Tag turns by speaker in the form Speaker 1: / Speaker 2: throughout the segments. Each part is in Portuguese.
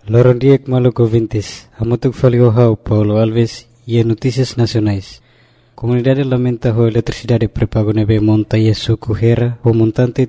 Speaker 1: Lorondiek Maluco Vintis, Amutuk Faliohau, Paulo Alves e Notícias Nacionais. Comunidade lamenta a eletricidade prepago nebe monta e suco Hera, o montante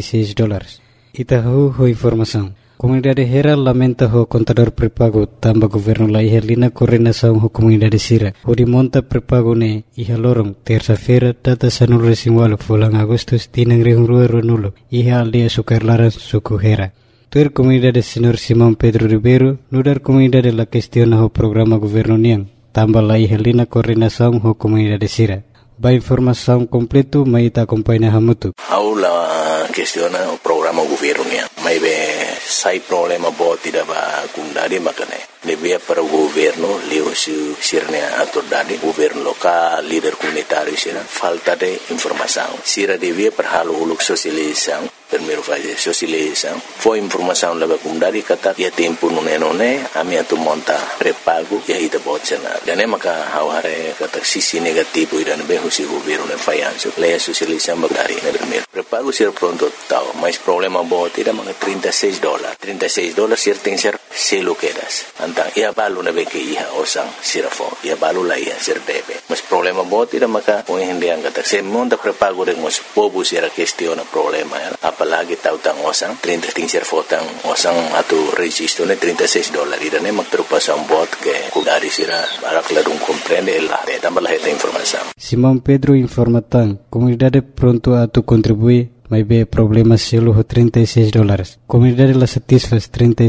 Speaker 1: $36. Itahu ho informação. Comunidade Hera lamenta o contador prepago tamba governo la ihelina coordenação ho comunidade Sira. O de monta prepago ne iha lorong terça-feira data sanul resinwalo fulang Agustus tinang rehungrua ronulo iha aldea Sukarlaran suco Hera. Tuer comunidade Senhor Simão Pedro Ribeiro, nudar comunidade la questiona o programa governo niang, tamba la ihelina coordenação ho comunidade Sira. Ba informação completo maita acompanha hamutu.
Speaker 2: Aula questiona o programa governo niang. Mai be sai problema bo tidak ba kundari makane. Lebih para o governo leu sirnya autoridade governo lokal líder comunitário sira falta de informação. Sira devia para halo uluk sosialização. Primeiro fazer socialização. Foi informação leva kundari kata ya tempo nune ami atu monta prepago ya ida botsena. Dan maka haware kata sisi negativo idan be husi governo ne fayanso. Leia socialização bagari ne primeiro. Prepago sira pronto tau, mas problema bo tidak maka $36. $36 sir tem ser selo quedas. Antang ia balu na be ke iha osang sirafo. Ia balu la ia sir debe. Mas problema bo tidak maka o hindi ang kata se monta prepago de mos pobu sira questiona problema ya. Apalagi tautang osang 30 ser fotang osang atu registro ne $36 irane magpreocupação bot que kudari sira para clarung comprende la tambah la esta informação.
Speaker 1: Simão Pedro informa tan comunidade pronto a tu contribuir mas be problema selo ho $36. Comunidade la satisfaz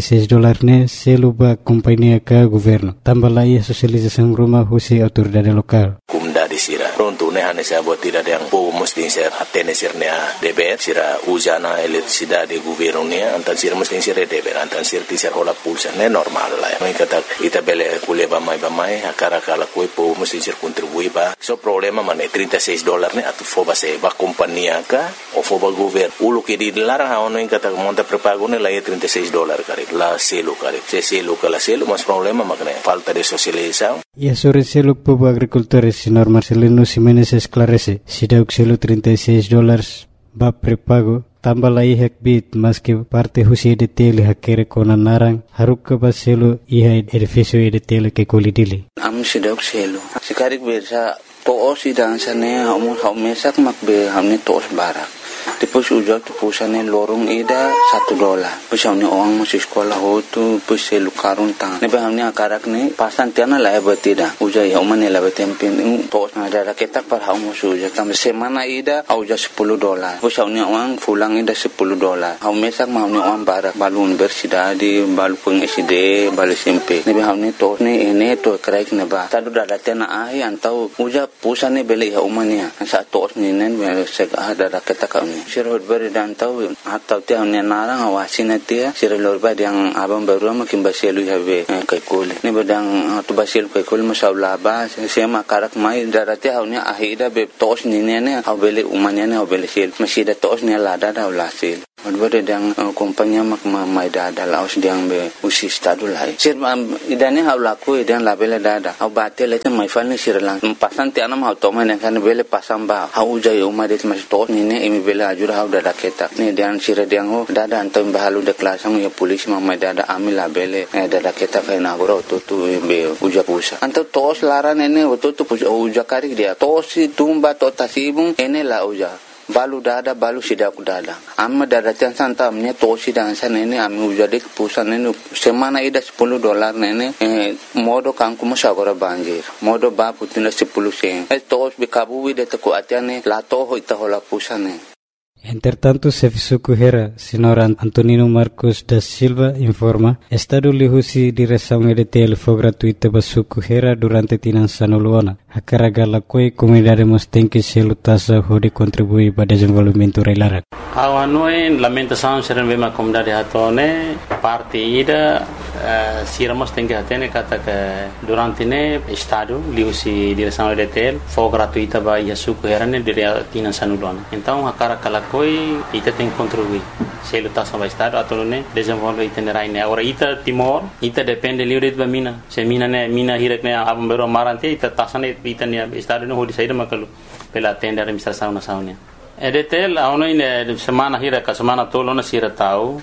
Speaker 1: $36 ne selo ba companhia ka governo. Tambah la ia socialização rumah husi autoridade lokal.
Speaker 2: Comunidade sira pronto ne hane sa bot tidak yang po mesti ser atene sirnya deber sira usana eletricidade governo ne antan sira mesti ser deber antan sir ti ser hola pulsa ne normal la. Mai kata ita bele kuleba mai akara kala koi po mesti ser contribui ba. So problema mane $36 ne atu foba se ba companhia ka o foba governo ulo que dilarang haono yang kata monta prepago ne la $36 kare la selo kare se selo kala selo mas problema makne falta de socialização.
Speaker 1: E sobre selo povo agricultores senhor Marcelino Ximenes esclarece si dauk selo $36 ba prepago tambah la ihak bit mas que parte husi de tele hakere kona narang haruk ba selo iha edificio de tele que kolidili
Speaker 3: am si dauk selo sekarik bersa to si dan sane hamu mesak makbe hamne tos barak. Depois ujak tu pusane lorong ida $1. Pus hamne orang masih sekolah hotu pus selu karun tang. Nebe hamne akarak ne pasan tiana la betida. Ujak hamane la betempin tos ada raketak par hamu ujak tam semana ida auja $10. Pus hamne orang pulang ida $10. Hamu mesak hamne orang barak balun universidade balu peng SD balu SMP. Nebe hamne tos ne ene to kraik neba. Tadu dada tiana ai antau ujak pusane beli hamane sa tos ne nen sek ada raketak sirhod beri dan tahu atau tiang ni narang awasin dia sirhod beri yang abang baru makin basilu habe kaikuli ni bedang tu basil kaikuli masalah bah sema karak mai darati hau ni ahida be tos ni ne au beli umanya ne au beli sil masih da tos ni lada da ulasil beri yang kompanya mak mai dada laos diang be usi stadu lai sir idane hau laku idan labele dada au batel le mai fal ni sirlang pasan tianam hau toman kan bele pasam ba hau jai umadet mas tos ni ne imi bele ajur hau dada ketak ni dan sira diang ho dada antam bahalu de klasang ya polisi mamai dada amil labele dada ketak na goro tu be uja pusa antam tos laran ene tu uja kari dia tos tumba to tasibung ene la uja balu dada balu sidak dada amma dada tian santam ne tosi dan san ini ami ujade pusan ini semana ida $10 nene modo kangku musagora banjir modo ba putina 10 sen tos bikabu wide te ko atiane la to hoita hola pusane.
Speaker 1: Entretanto, Sefisuku Hera, senhor Antonino Marcos da Silva, informa, Estado lihusi direção EDTL foi gratuita para Suku Hera durante tinan sanuluana. A carga la coi comunidade mostém que selo tasa hode contribui para desenvolvimento reilara.
Speaker 4: Awanoi lamentação seren bema comunidade hatone parte ida sira mostém que hatene kata que durante ne Estado lihusi direção EDTL foi gratuita para Suku Hera ne durante tinan sanuluana. Então a carga la coi ita tem contribuir selo tasa para Estado atau ne desenvolve itinerai ne agora ita Timor ita depende livre de mina se mina hirak ne abam bero marante ita tasa ne ita ne Estado ne hodi saída makalu pela tenda administração nacional. EDTL aonde semana hira ka semana tolo na sira tau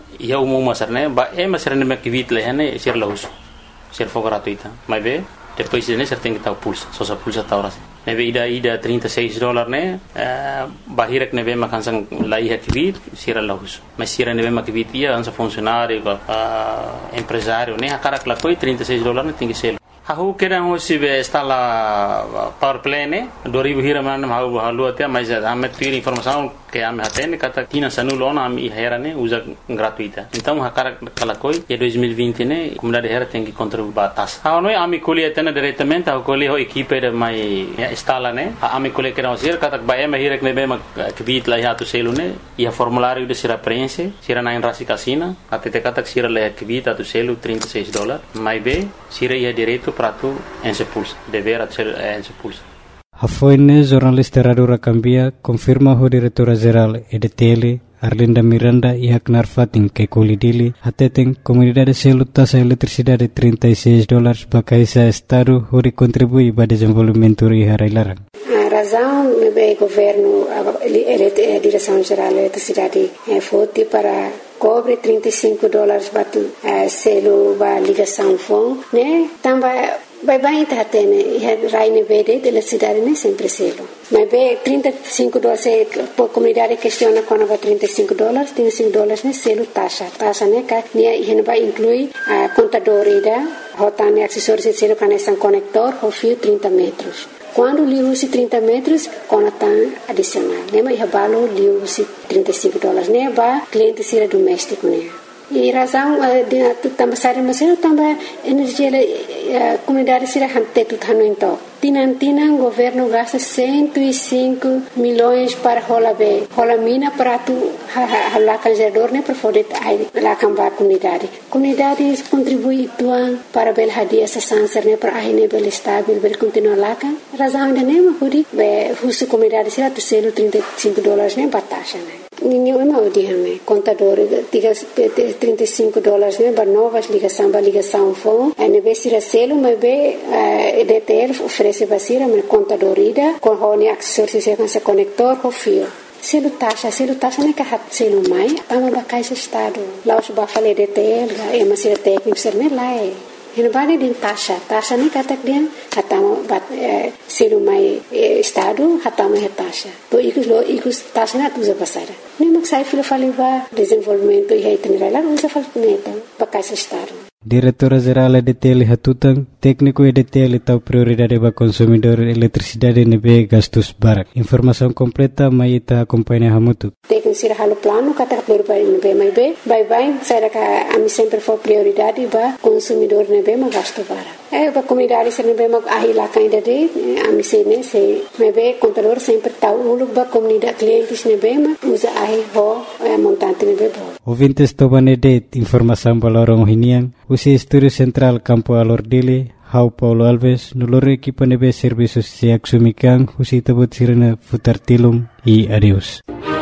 Speaker 4: ia umum masarne ba masarne me kivit lehane sir lahus sir for gratuita mas be depois ne ser tem que estar pulsa só sa pulsa tá ora neve ida $36 ne bahirek neve makansang lai kivit sir lahus mas sir neve makivit ia ansa funcionário empresário ne akarak la coi $36 ne tem que ser Aku kira hosi be instala power plant ne 2000 hira manam halu atia mas ame tuir informação que ame hatene kata tina sanulona ame hera ne usa gratuita então hakara kalakoi e 2020 ne comunidade hera tem que contribuir batas noi ame colhe atena diretamente a colhe ho equipe de mai instala ne ame colhe que não ser kata ba ame hira ne be ma kvit la ya tu selu ne ia formulário de sira prense sira na rasi casina até kata sira le kvit tu selu $36 mai be sira ia direito prato en se pulsa dever en se pulsa
Speaker 1: Hafoine jornalista Radura Cambia confirma o diretora-geral EDTL Arlinda Miranda e Haknar Fatin que colidili ateteng comunidade selu taxa eletricidade $36 para caisa estado hori contribui para desenvolvimento e harailarang.
Speaker 5: A razão do governo a direção geral da eletricidade foi para cobre $35 para selo para ligação phone né também vai tá tendo raine verde de eletricidade né sempre selo mas be $35 por comunidade questiona quando vai $35 né selo taxa né que ne vai incluir a contadora da rotane acessórios selo conexão conector o fio 30 metros quando li usi 30 metros conectan adicional né mas balo li usi $35 né ba cliente sira doméstico né e razão de também sari mas também energia comunidade sira hante tu thano então Tinan governo gasta 105 milhões para rola mina para tu lá canjador né para poder lá cambar comunidade contribui tuan para bel hadia essa sanser né para aí né bel estável bel continuar lá kan razão de né huri be husu comunidade será tu selo $35 né batasha né ninguém não diame contador diga $35 né para novas ligação phone né be será selo mas be EDTL oferece basira mas contador ida com hone acessórios se conector com fio selo taxa né que hat selo mai tama ba caixa estado lá os ba falei EDTL é mas será técnico ser né lá Ele vai de taxa nem kata dia hatama bat selo mai estado hatama taxa to ikus taxa na tuza pasara nem mak sai filo fali ba desenvolvimento e itinerário lá usa fal neta ba caixa estado
Speaker 1: Diretora-geral EDTL Hatutang, técnico EDTL tau prioridade para consumidor eletricidade nebe gastos barak. Informação completa mai ita acompanha hamutu.
Speaker 5: Técnico sira halo plano kata prioridade nebe mai be, bye sai ka ami sempre for prioridade para consumidor nebe ma gasto barak. Ba comunidade sira nebe ma ahi la kainda de ami sene se nebe contador sempre tau uluk ba comunidade clientes nebe ma usa ahi ho montante nebe bo.
Speaker 1: Ouvintes tobanede informação balorong hinian. Usi Estúdio Central Campo Alordile, Hau Paulo Alves, nulore equipa nebe serviços se axumikan, usi tabut sirena futar tilum e adeus.